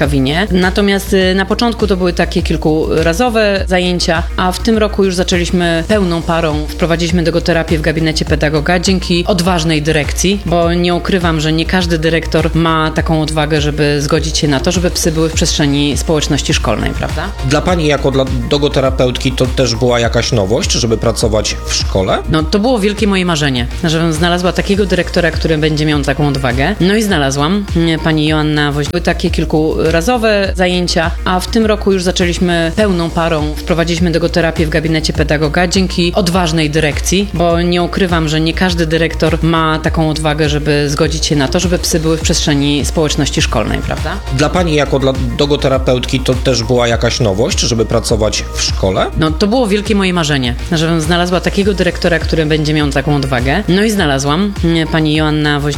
łaskawinie. Natomiast na początku to były takie kilkurazowe zajęcia, a w tym roku już zaczęliśmy pełną parą. Wprowadziliśmy logoterapię w gabinecie pedagoga dzięki odważnej dyrekcji, bo nie ukrywam, że nie każdy dyrektor ma taką odwagę, żeby zgodzić się na to, żeby psy były w przestrzeni społeczności szkolnej, prawda? Dla pani jako dla logoterapeutki to też była jakaś nowość, żeby pracować w szkole? No to było wielkie moje marzenie, żebym znalazła takiego dyrektora, który będzie miał taką odwagę. No i znalazłam. Pani Joanna Woź. Były takie kilkurazowe zajęcia, a w tym roku już zaczęliśmy pełną parą. Wprowadziliśmy logoterapię w gabinecie pedagoga dzięki odważnej dyrekcji, bo nie ukrywam, że nie każdy dyrektor ma taką odwagę, żeby zgodzić się na to, żeby psy były w przestrzeni społeczności szkolnej, prawda? Dla pani jako dla logoterapeutki to też była jakaś nowość, żeby pracować w szkole? No to było wielkie moje marzenie, żebym znalazła takiego dyrektora, który będzie miał taką odwagę. No i znalazłam. Pani Joanna Woź.